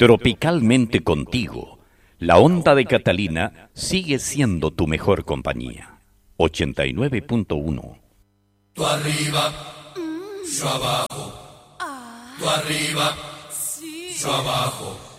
Tropicalmente contigo, la onda de Catalina sigue siendo tu mejor compañía. 89.1. Tú arriba, yo abajo. Tú arriba, yo abajo.